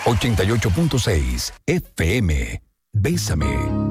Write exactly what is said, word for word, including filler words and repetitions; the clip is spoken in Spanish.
ochenta y ocho punto seis F M. Bésame.